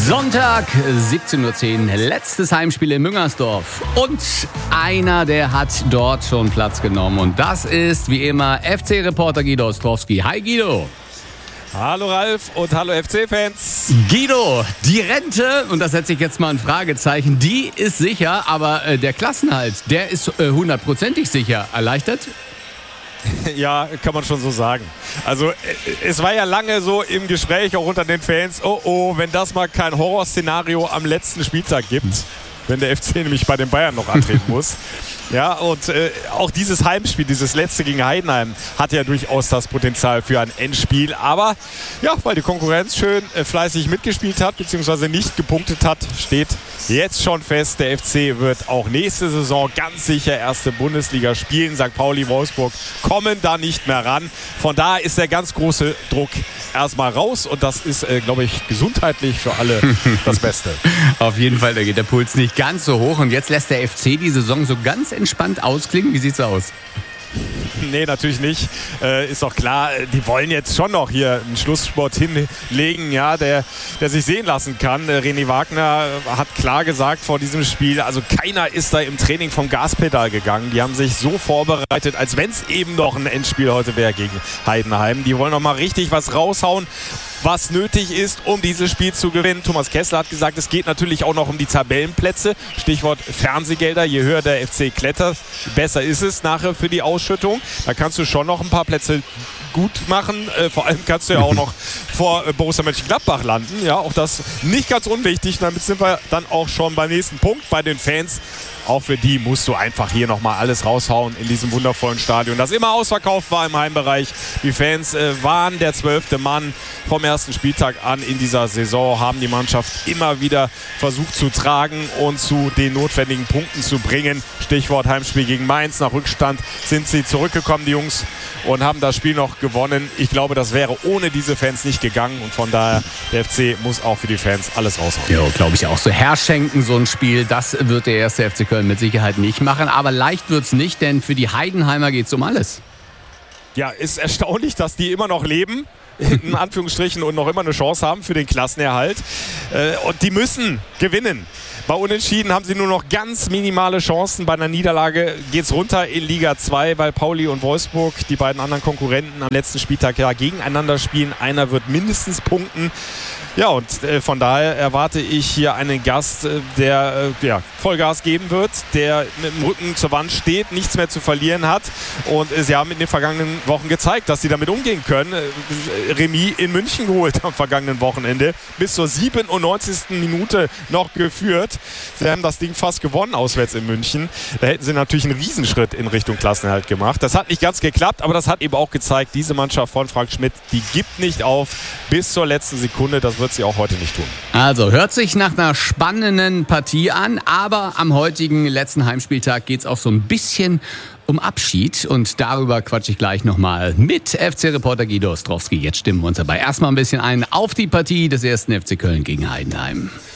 Sonntag, 17:10 Uhr, letztes Heimspiel in Müngersdorf. Und einer, der hat dort schon Platz genommen. Und das ist, wie immer, FC-Reporter Guido Ostrowski. Hi Guido. Hallo Ralf und hallo FC-Fans. Guido, die Rente, und das setze ich jetzt mal ein Fragezeichen, die ist sicher, aber der Klassenhalt, der ist hundertprozentig sicher. Erleichtert? Ja, kann man schon so sagen. Also es war ja lange so im Gespräch auch unter den Fans, wenn das mal kein Horrorszenario am letzten Spieltag gibt, wenn der FC nämlich bei den Bayern noch antreten muss. Ja, und auch dieses Heimspiel, dieses letzte gegen Heidenheim, hat ja durchaus das Potenzial für ein Endspiel. Aber ja, weil die Konkurrenz schön fleißig mitgespielt hat, beziehungsweise nicht gepunktet hat, steht jetzt schon fest, der FC wird auch nächste Saison ganz sicher erste Bundesliga spielen. St. Pauli, Wolfsburg kommen da nicht mehr ran. Von daher ist der ganz große Druck erstmal raus. Und das ist, glaube ich, gesundheitlich für alle das Beste. Auf jeden Fall, da geht der Puls nicht ganz so hoch. Und jetzt lässt der FC die Saison so ganz entspannt ausklingen. Wie sieht's aus? Nee, natürlich nicht. Ist doch klar, die wollen jetzt schon noch hier einen Schlusssport hinlegen, ja, der sich sehen lassen kann. René Wagner hat klar gesagt vor diesem Spiel, also keiner ist da im Training vom Gaspedal gegangen. Die haben sich so vorbereitet, als wenn es eben noch ein Endspiel heute wäre gegen Heidenheim. Die wollen noch mal richtig was raushauen, was nötig ist, um dieses Spiel zu gewinnen. Thomas Kessler hat gesagt, es geht natürlich auch noch um die Tabellenplätze. Stichwort Fernsehgelder. Je höher der FC klettert, besser ist es nachher für die Ausschüttung. Da kannst du schon noch ein paar Plätze gut machen. Vor allem kannst du ja auch noch vor Borussia Mönchengladbach landen. Ja, auch das nicht ganz unwichtig. Damit sind wir dann auch schon beim nächsten Punkt bei den Fans. Auch für die musst du einfach hier nochmal alles raushauen in diesem wundervollen Stadion, das immer ausverkauft war im Heimbereich. Die Fans waren der 12. Mann vom ersten Spieltag an in dieser Saison, haben die Mannschaft immer wieder versucht zu tragen und zu den notwendigen Punkten zu bringen. Stichwort Heimspiel gegen Mainz. Nach Rückstand sind sie zurückgekommen, die Jungs, und haben das Spiel noch gewonnen. Ich glaube, das wäre ohne diese Fans nicht gegangen. Und von daher, der FC muss auch für die Fans alles raushauen. Ja, glaube ich auch. So herschenken so ein Spiel, das wird der erste FC Köln mit Sicherheit nicht machen. Aber leicht wird es nicht, denn für die Heidenheimer geht es um alles. Ja, ist erstaunlich, dass die immer noch leben, in Anführungsstrichen, und noch immer eine Chance haben für den Klassenerhalt. Und die müssen gewinnen. Bei Unentschieden haben sie nur noch ganz minimale Chancen. Bei einer Niederlage geht es runter in Liga 2, weil Pauli und Wolfsburg, die beiden anderen Konkurrenten, am letzten Spieltag ja gegeneinander spielen. Einer wird mindestens punkten. Ja, und von daher erwarte ich hier einen Gast, der Vollgas geben wird, der mit dem Rücken zur Wand steht, nichts mehr zu verlieren hat. Und sie haben in den vergangenen Wochen gezeigt, dass sie damit umgehen können. Remis in München geholt am vergangenen Wochenende. Bis zur 97. Minute noch geführt. Sie haben das Ding fast gewonnen auswärts in München. Da hätten sie natürlich einen Riesenschritt in Richtung Klassenerhalt gemacht. Das hat nicht ganz geklappt, aber das hat eben auch gezeigt, diese Mannschaft von Frank Schmidt, die gibt nicht auf bis zur letzten Sekunde. Das wird sie auch heute nicht tun. Also hört sich nach einer spannenden Partie an, aber am heutigen letzten Heimspieltag geht es auch so ein bisschen um Abschied, und darüber quatsche ich gleich nochmal mit FC-Reporter Guido Ostrowski. Jetzt stimmen wir uns dabei erstmal ein bisschen ein auf die Partie des ersten FC Köln gegen Heidenheim.